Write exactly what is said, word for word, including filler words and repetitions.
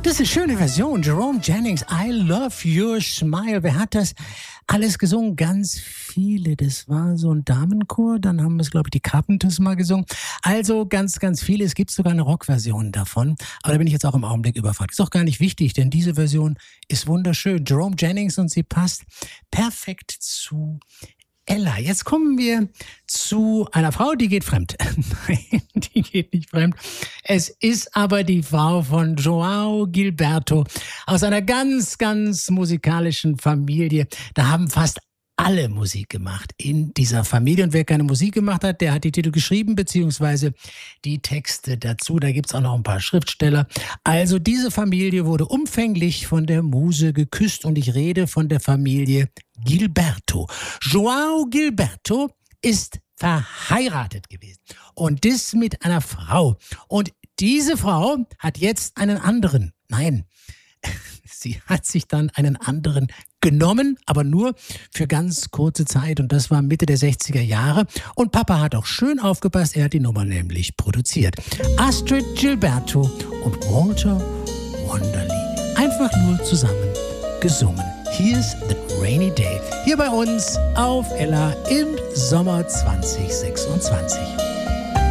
Das ist eine schöne Version. Jerome Jennings, I Love Your Smile. Wer hat das alles gesungen? Ganz viele. Das war so ein Damenchor. Dann haben es, glaube ich, die Carpenters mal gesungen. Also ganz, ganz viele. Es gibt sogar eine Rockversion davon. Aber da bin ich jetzt auch im Augenblick überfragt. Ist auch gar nicht wichtig, denn diese Version ist wunderschön. Jerome Jennings und sie passt perfekt zu Ella. Jetzt kommen wir zu einer Frau, die geht fremd. Nein, die geht nicht fremd. Es ist aber die Frau von João Gilberto aus einer ganz, ganz musikalischen Familie. Da haben fast alle Musik gemacht in dieser Familie. Und wer keine Musik gemacht hat, der hat die Titel geschrieben, beziehungsweise die Texte dazu. Da gibt's auch noch ein paar Schriftsteller. Also diese Familie wurde umfänglich von der Muse geküsst und ich rede von der Familie Gilberto. João Gilberto ist verheiratet gewesen und das mit einer Frau. Und diese Frau hat jetzt einen anderen, nein, sie hat sich dann einen anderen genommen, aber nur für ganz kurze Zeit und das war Mitte der sechziger Jahre und Papa hat auch schön aufgepasst, er hat die Nummer nämlich produziert. Astrid Gilberto und Walter Wanderley, einfach nur zusammen gesungen. Here's the Rainy Day, hier bei uns auf Ella im Sommer zwanzig sechsundzwanzig.